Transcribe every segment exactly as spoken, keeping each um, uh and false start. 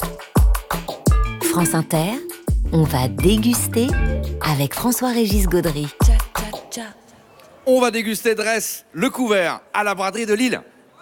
France Inter, on va déguster avec François-Régis Gaudry. On va déguster Dresse, le couvert, à la braderie de Lille.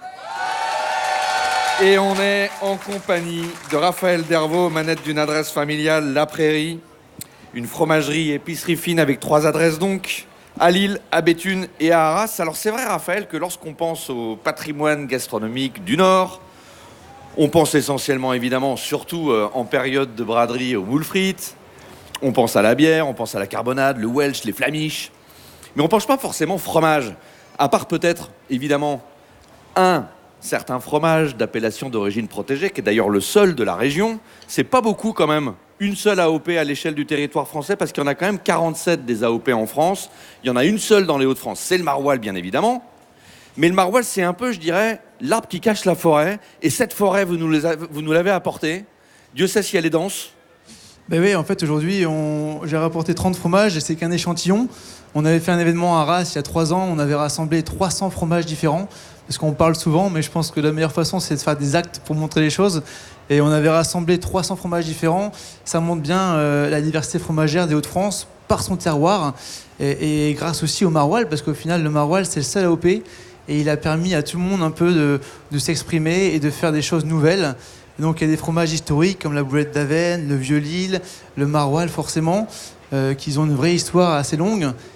Et on est en compagnie de Raphaël Dervaux, manette d'une adresse familiale, La Prairie. Une fromagerie épicerie fine avec trois adresses donc, à Lille, à Béthune et à Arras. Alors c'est vrai Raphaël que lorsqu'on pense au patrimoine gastronomique du Nord, on pense essentiellement évidemment, surtout euh, en période de braderie, aux moules frites. On pense à la bière, on pense à la carbonade, le Welsh, les flamiches. Mais on pense pas forcément fromage, à part peut-être évidemment un certain fromage d'appellation d'origine protégée, qui est d'ailleurs le seul de la région. C'est pas beaucoup quand même, une seule A O P à l'échelle du territoire français, parce qu'il y en a quand même quarante-sept des A O P en France. Il y en a une seule dans les Hauts-de-France, c'est le maroilles bien évidemment. Mais le maroilles, c'est un peu, je dirais, l'arbre qui cache la forêt. Et cette forêt, vous nous, les avez, vous nous l'avez apportée. Dieu sait si elle est dense. Ben oui, en fait, aujourd'hui, on... j'ai rapporté trente fromages et c'est qu'un échantillon. On avait fait un événement à Arras il y a trois ans. On avait rassemblé trois cents fromages différents. Parce qu'on parle souvent, mais je pense que la meilleure façon, c'est de faire des actes pour montrer les choses. Et on avait rassemblé trois cents fromages différents. Ça montre bien euh, la diversité fromagère des Hauts-de-France par son terroir. Et, et grâce aussi au maroilles, parce qu'au final, le maroilles, c'est le seul A O P. Et il a permis à tout le monde un peu de, de s'exprimer et de faire des choses nouvelles. Et donc il y a des fromages historiques comme la boulette d'Avesnes, le vieux Lille, le maroilles forcément, euh, qui ont une vraie histoire assez longue.